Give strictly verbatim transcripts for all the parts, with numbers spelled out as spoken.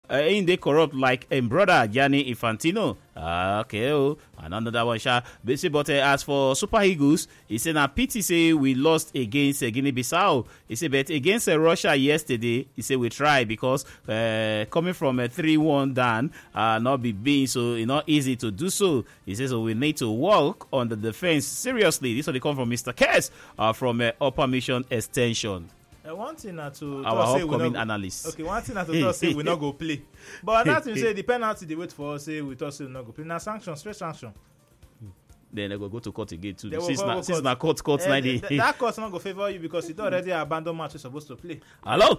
uh, ain't they corrupt like a brother Gianni Infantino? Uh, okay, oh, and another one, sha. But uh, as for Super Eagles, he said, now pity say we lost against uh, Guinea-Bissau. He said, but against uh, Russia yesterday, he said we try because uh, coming from a three one down, uh, not be being so it's not easy to do so. He says, so we need to work on the defense seriously. This one they come from Mister Kess uh, from uh, Upper Mission Extension. Uh, one thing na to our say upcoming we analyst. Okay, one thing na to talk say we not go play. But another thing say the penalty they wait for us say we talk say we not go play. Now sanction, straight sanction. Then they go go to court again too. They Since will go na go since court. na court court Eh, ninety. th- that court not go favor you because you don't already abandon match you're supposed to play. Hello,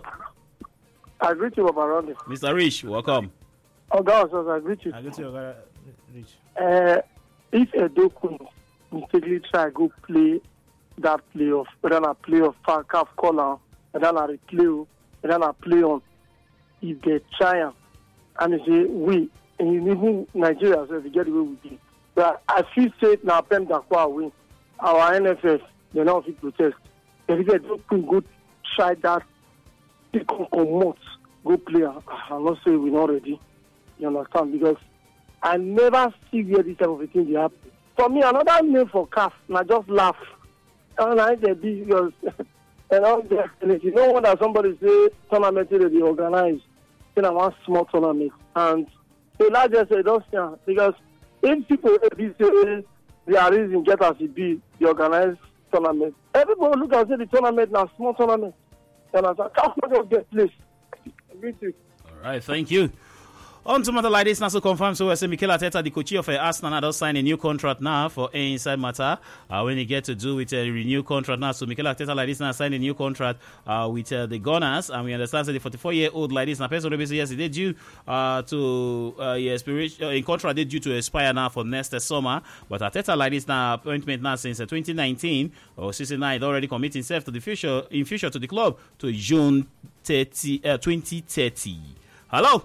I greet you, Baba Randy. Mister Rich, welcome. Oh, God, so I greet you. I go to your guy, Rich. Uh, if Edo Queen mistakenly try go play that playoff, whether not playoff, CAF call whether not replay, whether not play on, if they try am, and they say we, and even Nigeria, so if you get the way we did. But I feel say now Pem Dakwa win. Our N F F, they now fit protest. If Edo Queen go try that, they can come out, go play. I'm not saying we're not ready. You understand? Because I never see where this type of a thing dey happen. For me, another name for C A F, na just laugh. And I dey be because and all the you know what that somebody say tournament they dey organize, say na one small tournament, and the largest say don't see am because if people be say their reason get as e be the organized tournament, everybody look and say the tournament na small tournament. And as a C A F no just get place. Everything. All right, thank you. On to matter like this, now so confirmed. So I say Mikel Arteta, the coach of uh, Arsenal, does sign a new contract now for uh, inside matter. Uh, when he get to do with a renew contract now, so Mikel Arteta like this now sign a new contract uh, with uh, the Gunners, and we understand that the forty-four-year-old like this now person obviously yes, they due uh, to uh, yes, uh, in contract they due to expire now for next uh, summer. But Arteta like this now appointment now since uh, twenty nineteen or season nine already commit himself to the future in future to the club to June thirtieth, uh, twenty thirty. Hello.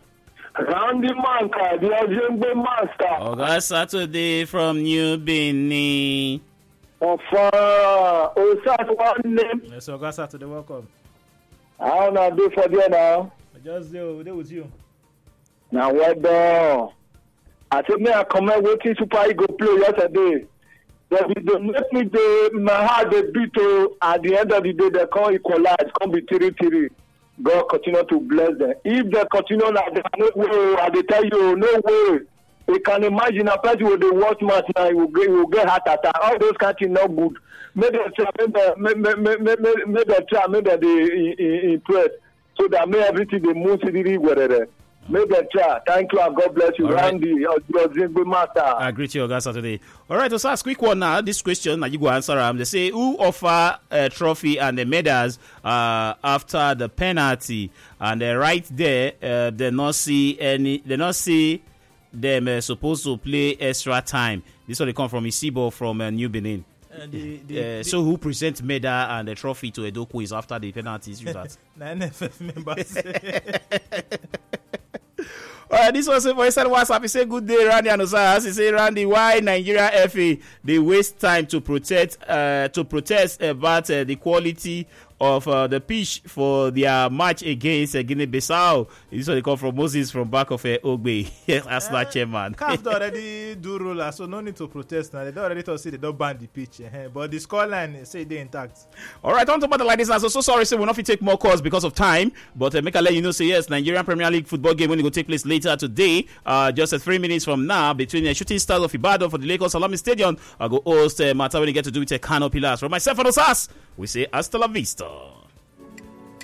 Randy Manka, the Ojembe Master. August Saturday from New Benin. Of uh, Osat one name. Yes, so guys, Saturday, welcome. I don't know do for there now. I just there, there with you. Now what the? I said me I come out waiting Super Eagles play yesterday. They they make me the my heart they beat to at the end of the day they can't equalize, can't be three three. God continue to bless them. If they continue like that, no way, I they tell you, no way. You can imagine a person with the watch match now, he will get, he will get heart attack. All those kind of things not good. Maybe they try, maybe, maybe, maybe, maybe they try, maybe they impress. So that may everything they move to the whatever. Maybe they try. Thank you and God bless you. Right. Randy, your Zingbe Master. I greet you, August Saturday. All right, so ask quick one now. This question, now you go answer them. They say, who offer a trophy and the medals uh, after the penalty? And uh, right there, uh, they not see any, they not see them uh, supposed to play extra time. This one they come from Isibo from uh, New Benin. Uh, the, the, Uh, the, so who presents medal and the trophy to Edo Queens after the penalties? Use that. the N F F members. All right, this was it for inside WhatsApp. He said, good day, Randy and Osas. He said, Randy, why Nigeria F A they waste time to protect uh, to protest about uh, the quality of uh, the pitch for their match against uh, Guinea-Bissau? This one they come from Moses from back of uh, Ogbe. Yes, Arsenal uh, chairman. C A F already do roller, so no need to protest now. They don't already say they don't ban the pitch, uh, but the scoreline say they intact. All right, on to matter like this now. So, so sorry, say we're not going to take more calls because of time, but uh, make I let you know, say yes, Nigerian Premier League football game when it will take place later today, uh, just uh, three minutes from now, between the uh, Shooting Stars of Ibadan for the Lagos Salami Stadium. I'll go host uh, matter when you get to do with a uh, Kano Pillars. From myself and Osas, we say hasta la vista.